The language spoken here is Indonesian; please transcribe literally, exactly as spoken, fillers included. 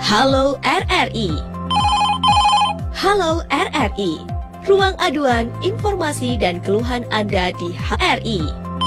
Halo R R I. Halo R R I. Ruang aduan, informasi dan keluhan Anda di H R I.